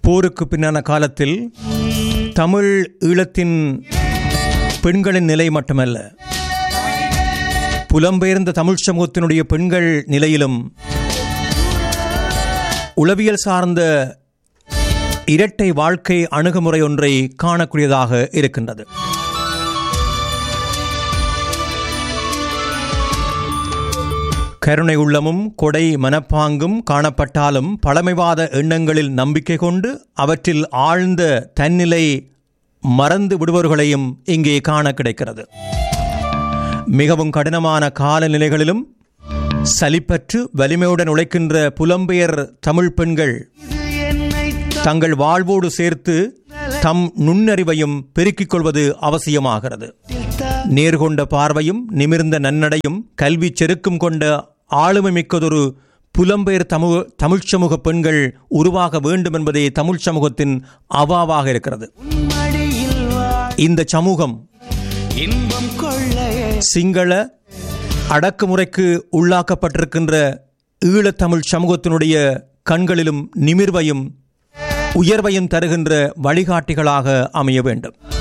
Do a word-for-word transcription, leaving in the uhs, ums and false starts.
போருக்கு பின்னான காலத்தில் தமிழ் ஈழத்தின் பெண்களின் நிலை மட்டுமல்ல, புலம்பெயர்ந்த தமிழ் சமூகத்தினுடைய பெண்கள் நிலையிலும் உளவியல் சார்ந்த இரட்டை வாழ்க்கை அணுகுமுறை ஒன்றை காணக்கூடியதாக இருக்கின்றது. கருணை உள்ளமும் கொடை மனப்பாங்கும் காணப்பட்டாலும் பழமைவாத எண்ணங்களில் நம்பிக்கை கொண்டு அவற்றில் ஆழ்ந்த தன்னிலை மறந்து விடுபவர்களையும் இங்கே காண கிடைக்கிறது. மிகவும் கடினமான காலநிலைகளிலும் சலிப்பற்று வலிமையுடன் உழைக்கின்ற புலம்பெயர் தமிழ் பெண்கள் தங்கள் வாழ்வோடு சேர்த்து தம் நுண்ணறிவையும் பெருக்கிக் கொள்வது அவசியமாகிறது. நேர்கொண்ட பார்வையும் நிமிர்ந்த நன்னடையும் கல்வி செருக்கும் கொண்ட ஆளுமை மிக்கதொரு புலம்பெயர் தமிழ் தமிழ் சமூக பெண்கள் உருவாக வேண்டும் என்பதே தமிழ் சமூகத்தின் அவாவாக இருக்கிறது. இந்த சமூகம் சிங்கள அடக்குமுறைக்கு உள்ளாக்கப்பட்டிருக்கின்ற ஈழத்தமிழ் சமூகத்தினுடைய கண்களிலும் நிமிர்வையும் உயர்வையும் தருகின்ற வழிகாட்டிகளாக அமைய வேண்டும்.